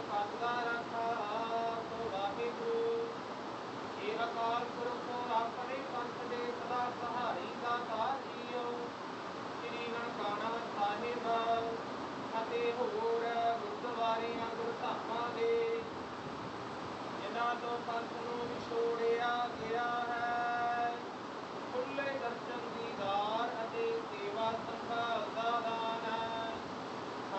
ਪੰਥ ਦਾ ਰਾਖਾ ਸੋ ਵਾਹਿਗੁਰੂ। ਇਹ ਅਕਾਲ ਪੁਰਖ ਆਪਣੇ ਪੰਥ ਦੇ ਸਦਾ ਸਹਾਈ ਦਾਤਾ ਜੀਓ। ਸ੍ਰੀ ਨਨਕਾਣਾ ਸਾਹਿਬ